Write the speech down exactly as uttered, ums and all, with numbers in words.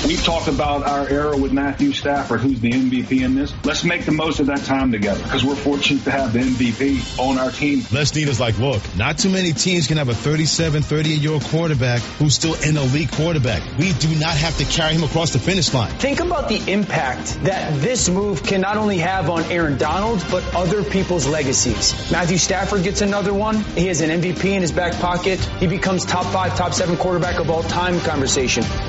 We've talked about our era with Matthew Stafford, who's the M V P in this. Let's make the most of that time together because we're fortunate to have the M V P on our team. Les Snead is like, look, not too many teams can have a thirty-seven, thirty-eight-year-old quarterback who's still an elite quarterback. We do not have to carry him across the finish line. Think about the impact that this move can not only have on Aaron Donald, but other people's legacies. Matthew Stafford gets another one. He has an M V P in his back pocket. He becomes top five, top seven quarterback of all time conversation.